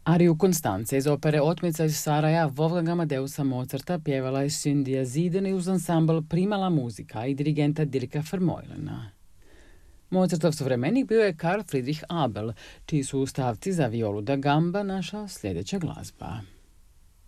Ariju Konstance iz opere Otmica iz Saraja Wolfganga Amadeusa Mozarta pjevala je Cindy Zidane uz ansambl Primala muzika i dirigenta Dirka Vermeullena. Mozartov suvremenik bio je Karl Friedrich Abel, čiji su stavci za violu da gamba naša sljedeća glazba.